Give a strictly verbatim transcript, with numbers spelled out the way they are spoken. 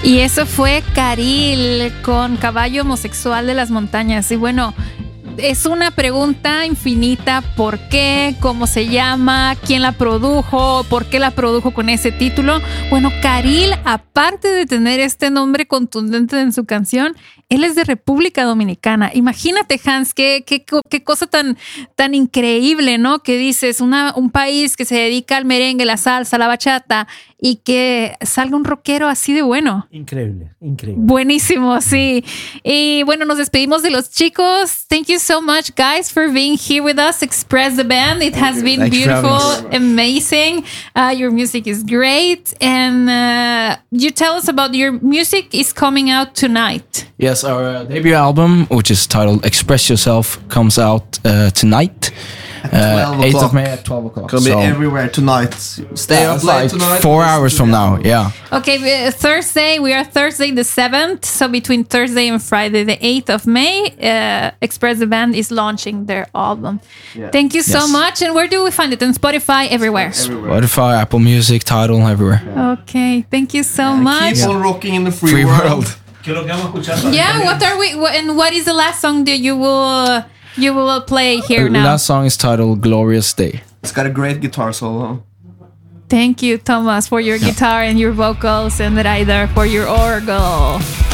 Y eso fue Caril con Caballo Homosexual de las Montañas. Y bueno, es una pregunta infinita. ¿Por qué? ¿Cómo se llama? ¿Quién la produjo? ¿Por qué la produjo con ese título? Bueno, Caril, aparte de tener este nombre contundente en su canción, él es de República Dominicana. Imagínate, Hans, qué, qué, qué cosa tan, tan increíble, ¿no? Que dices, una, un país que se dedica al merengue, la salsa, la bachata, y que salga un rockero así de bueno. Increíble, increíble. Buenísimo, sí. Y bueno, nos despedimos de los chicos. Thank you so much, guys, for being here with us. Express the Band. It has been Thanks beautiful, amazing. Uh, your music is great. And uh, you tell us about your music is coming out tonight. Yes, our uh, debut album, which is titled Express Yourself, comes out uh, tonight. Uh, eighth of May at twelve o'clock. Gonna so, be everywhere tonight. Stay uh, up late like tonight. Four hours from now, yeah. Okay, uh, Thursday, we are Thursday the seventh. So between Thursday and Friday the eighth of May, uh, Express the Band is launching their album. Yeah. Thank you so Yes. much. And where do we find it? On Spotify, everywhere. everywhere. Spotify, Apple Music, Tidal, everywhere. Okay, thank you so much. Keep on rocking in the free, Free world. world. ¿Qué es lo que vamos a escuchar? Yeah, what are we? wh- And what is the last song that you will you will play here The now? last song is titled Glorious Day. It's got a great guitar solo. Thank you, Thomas, for your guitar and your vocals, and Ryder for your orgel.